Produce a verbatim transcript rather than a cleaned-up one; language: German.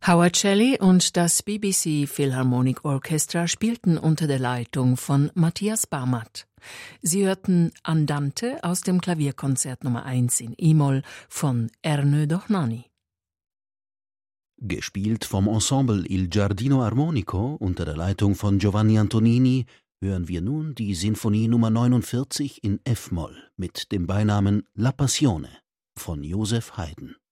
Howard Shelley und das B B C Philharmonic Orchestra spielten unter der Leitung von Matthias Barmatt. Sie hörten Andante aus dem Klavierkonzert Nummer eins in E-Moll von Ernő Dohnányi. Gespielt vom Ensemble Il Giardino Armonico unter der Leitung von Giovanni Antonini hören wir nun die Sinfonie Nummer neunundvierzig in F-Moll mit dem Beinamen La Passione von Joseph Haydn.